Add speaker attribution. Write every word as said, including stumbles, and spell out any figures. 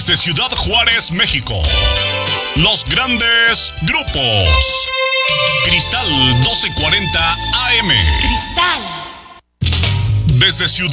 Speaker 1: Desde Ciudad Juárez, México, los grandes grupos. Cristal doce cuarenta A M.
Speaker 2: Cristal.
Speaker 1: Desde Ciudad